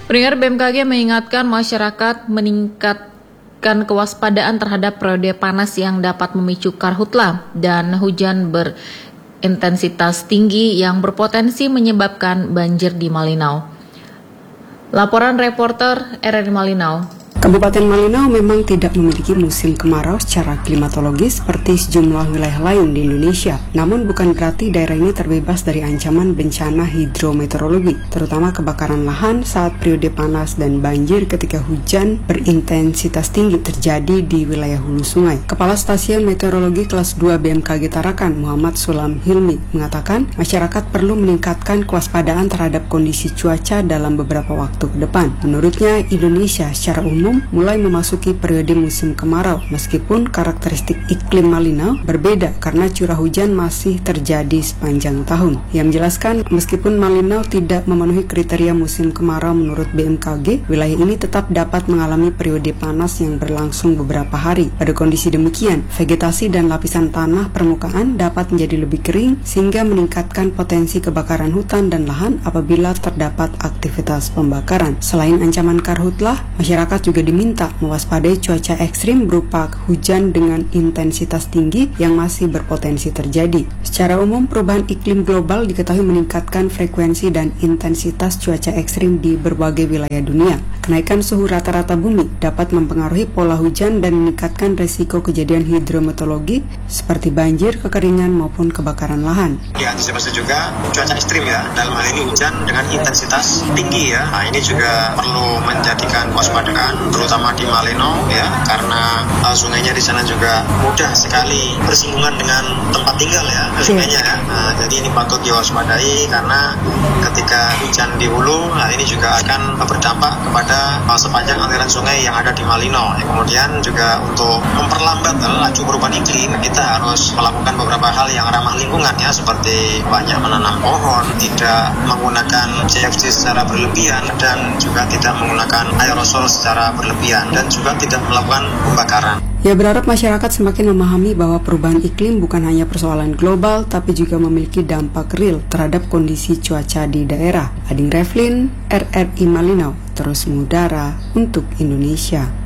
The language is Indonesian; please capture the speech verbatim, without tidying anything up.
Pendengar, B M K G mengingatkan masyarakat meningkatkan kewaspadaan terhadap periode panas yang dapat memicu karhutla dan hujan berintensitas tinggi yang berpotensi menyebabkan banjir di Malinau. Laporan reporter R R I Malinau. Kabupaten Malinau memang tidak memiliki musim kemarau secara klimatologis seperti sejumlah wilayah lain di Indonesia. Namun bukan berarti daerah ini terbebas dari ancaman bencana hidrometeorologi, terutama kebakaran lahan saat periode panas dan banjir ketika hujan berintensitas tinggi terjadi di wilayah hulu sungai. Kepala Stasiun Meteorologi Kelas dua B M K G Tarakan, Muhammad Sulam Hilmi, mengatakan masyarakat perlu meningkatkan kewaspadaan terhadap kondisi cuaca dalam beberapa waktu ke depan. Menurutnya, Indonesia secara umum mulai memasuki periode musim kemarau, meskipun karakteristik iklim Malinau berbeda karena curah hujan masih terjadi sepanjang tahun. Ia menjelaskan, meskipun Malinau tidak memenuhi kriteria musim kemarau menurut B M K G, wilayah ini tetap dapat mengalami periode panas yang berlangsung beberapa hari. Pada kondisi demikian, vegetasi dan lapisan tanah permukaan dapat menjadi lebih kering sehingga meningkatkan potensi kebakaran hutan dan lahan apabila terdapat aktivitas pembakaran. Selain ancaman karhutlah, masyarakat juga diminta mewaspadai cuaca ekstrim berupa hujan dengan intensitas tinggi yang masih berpotensi terjadi. Secara umum, perubahan iklim global diketahui meningkatkan frekuensi dan intensitas cuaca ekstrim di berbagai wilayah dunia. Kenaikan suhu rata-rata bumi dapat mempengaruhi pola hujan dan meningkatkan resiko kejadian hidrometeorologi seperti banjir, kekeringan, maupun kebakaran lahan. Diantisipasi juga cuaca ekstrim ya, dalam hal ini hujan dengan intensitas tinggi ya. Nah, ini juga perlu menjadikan kewaspadaan terutama di Malinau ya, karena uh, sungainya di sana juga mudah sekali bersinggungan dengan tempat tinggal ya, sungainya ya. Nah, jadi ini patut diwaspadai karena ketika hujan di hulu, nah ini juga akan berdampak kepada uh, sepanjang aliran sungai yang ada di Malinau. Ya, kemudian juga untuk memperlambat uh, laju perubahan iklim, kita harus melakukan beberapa hal yang ramah lingkungan ya, seperti banyak menanam pohon, tidak menggunakan C F C secara berlebihan, dan juga tidak menggunakan aerosol secara berlebihan, dan juga tidak melakukan pembakaran. Ia berharap masyarakat semakin memahami bahwa perubahan iklim bukan hanya persoalan global, tapi juga memiliki dampak real terhadap kondisi cuaca di daerah. Ading Revlin, R R I Malinau, terus mengudara untuk Indonesia.